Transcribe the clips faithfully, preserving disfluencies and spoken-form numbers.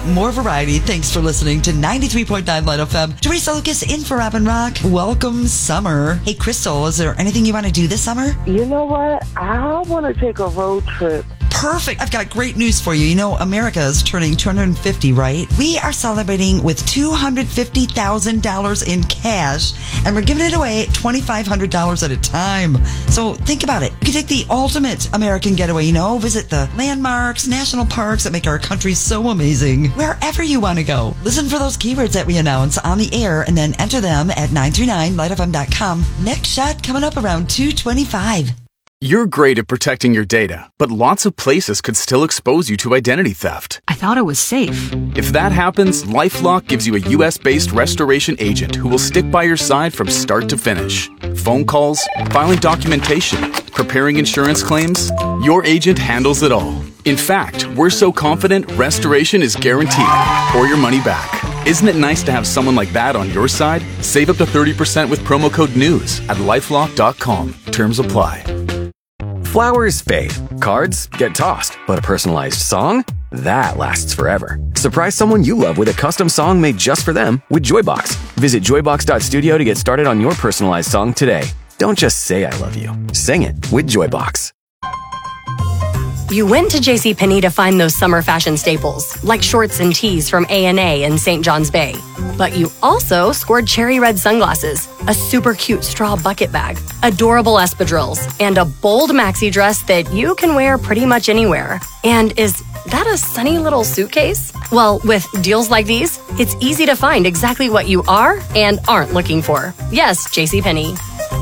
got more variety. Thanks for listening to ninety-three point nine Light F M. Teresa Lucas in for Robin Rock. Welcome, summer. Hey, Crystal, is there anything you want to do this summer? You know what? I want to take a road trip. Perfect. I've got great news for you. You know, America is turning two hundred fifty, right? We are celebrating with two hundred fifty thousand dollars in cash, and we're giving it away twenty-five hundred dollars at a time. So think about it. You can take the ultimate American getaway, you know, visit the landmarks, national parks that make our country so amazing. Wherever you want to go. Listen for those keywords that we announce on the air and then enter them at nine three nine light f m dot com. Next shot coming up around two twenty-five. You're great at protecting your data, but lots of places could still expose you to identity theft. I thought it was safe. If that happens, LifeLock gives you a U S-based restoration agent who will stick by your side from start to finish. Phone calls, filing documentation, preparing insurance claims, your agent handles it all. In fact, we're so confident restoration is guaranteed or your money back. Isn't it nice to have someone like that on your side? Save up to thirty percent with promo code NEWS at lifelock dot com. Terms apply. Flowers fade, cards get tossed, but a personalized song? That lasts forever. Surprise someone you love with a custom song made just for them with Joybox. Visit joybox dot studio to get started on your personalized song today. Don't just say I love you. Sing it with Joybox. You went to JCPenney to find those summer fashion staples, like shorts and tees from A and A in Saint John's Bay. But you also scored cherry red sunglasses, a super cute straw bucket bag, adorable espadrilles, and a bold maxi dress that you can wear pretty much anywhere. And is that a sunny little suitcase? Well, with deals like these, it's easy to find exactly what you are and aren't looking for. Yes, JCPenney.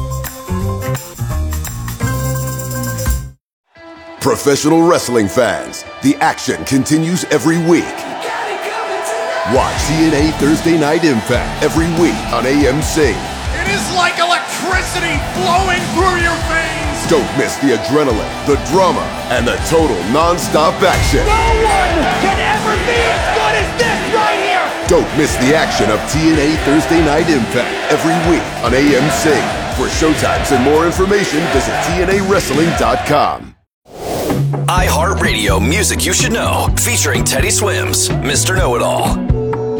Professional wrestling fans, the action continues every week. Watch T N A Thursday Night Impact every week on A M C. It is like electricity flowing through your veins. Don't miss the adrenaline, the drama, and the total non-stop action. No one can ever be as good as this right here. Don't miss the action of T N A Thursday Night Impact every week on A M C. For showtimes and more information, visit T N A wrestling dot com. iHeartRadio Music You Should Know, featuring Teddy Swims, Mister Know-It-All.